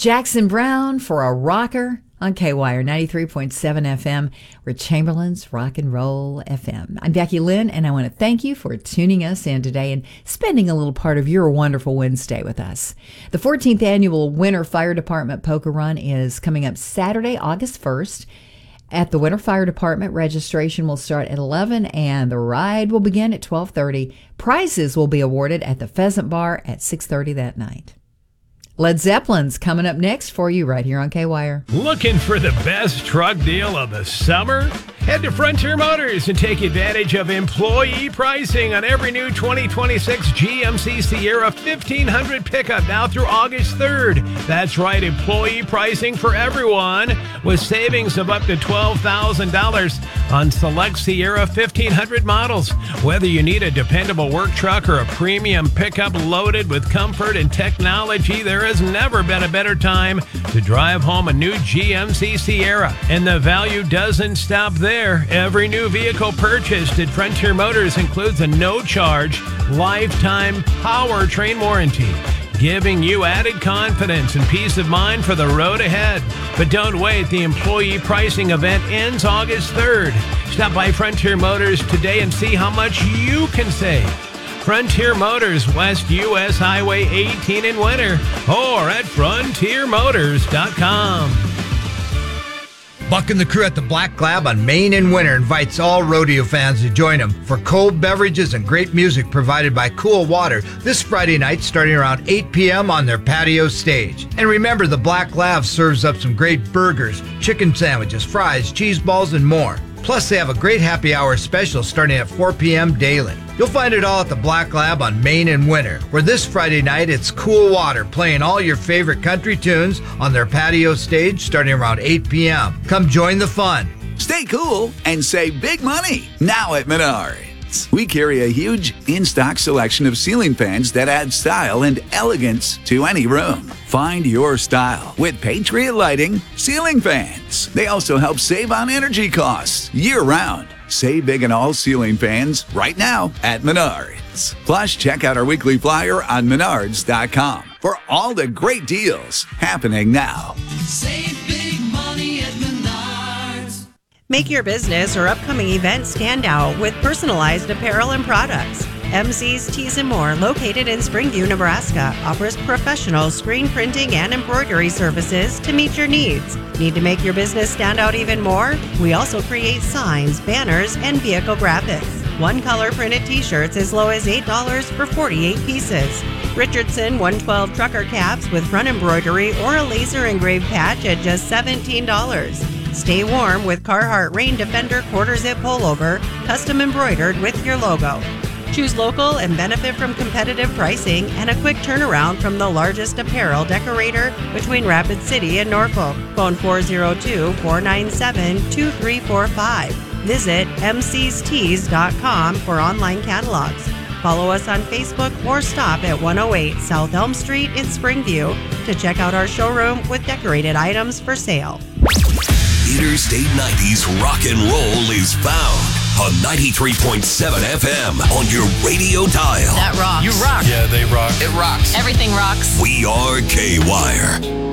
Jackson Browne for a rocker on K-Wire 93.7 FM. We're Chamberlain's Rock and Roll FM. I'm Becky Lynn, and I want to thank you for tuning us in today and spending a little part of your wonderful Wednesday with us. The 14th annual Winter Fire Department Polka Run is coming up Saturday, August 1st. At the Winter Fire Department, registration will start at 11 and the ride will begin at 12:30. Prizes will be awarded at the Pheasant Bar at 6:30 that night. Led Zeppelin's coming up next for you right here on K-Wire. Looking for the best truck deal of the summer? Head to Frontier Motors and take advantage of employee pricing on every new 2026 GMC Sierra 1500 pickup now through August 3rd. That's right, employee pricing for everyone with savings of up to $12,000 on select Sierra 1500 models. Whether you need a dependable work truck or a premium pickup loaded with comfort and technology, there has never been a better time to drive home a new GMC Sierra. And the value doesn't stop there. Every new vehicle purchased at Frontier Motors includes a no-charge, lifetime powertrain warranty, giving you added confidence and peace of mind for the road ahead. But don't wait. The employee pricing event ends August 3rd. Stop by Frontier Motors today and see how much you can save. Frontier Motors, West US Highway 18 in Winter, or at frontiermotors.com. Buck and the crew at the Black Lab on Main and Winter invites all rodeo fans to join them for cold beverages and great music provided by Cool Water this Friday night starting around 8 p.m. on their patio stage. And remember, the Black Lab serves up some great burgers, chicken sandwiches, fries, cheese balls, and more. Plus, they have a great happy hour special starting at 4 p.m. daily. You'll find it all at the Black Lab on Main and Winter, where this Friday night it's Cool Water playing all your favorite country tunes on their patio stage starting around 8 p.m. Come join the fun. Stay cool and save big money now at Menards. We carry a huge in-stock selection of ceiling fans that add style and elegance to any room. Find your style with Patriot Lighting ceiling fans. They also help save on energy costs year-round. Save big on all ceiling fans right now at Menards. Plus, check out our weekly flyer on Menards.com for all the great deals happening now. Save big money at Menards. Make your business or upcoming event stand out with personalized apparel and products. MC's Tees & More, located in Springview, Nebraska, offers professional screen printing and embroidery services to meet your needs. Need to make your business stand out even more? We also create signs, banners, and vehicle graphics. One-color printed t-shirts as low as $8 for 48 pieces. Richardson 112 trucker caps with front embroidery or a laser engraved patch at just $17. Stay warm with Carhartt Rain Defender quarter zip pullover, custom embroidered with your logo. Choose local and benefit from competitive pricing and a quick turnaround from the largest apparel decorator between Rapid City and Norfolk. Phone 402-497-2345. Visit mcstees.com for online catalogs. Follow us on Facebook or stop at 108 South Elm Street in Springview to check out our showroom with decorated items for sale. Interstate 90s rock and roll is found on 93.7 FM on your radio dial. That rocks. You rock. Yeah, they rock. It rocks. Everything rocks. We are K-Wire.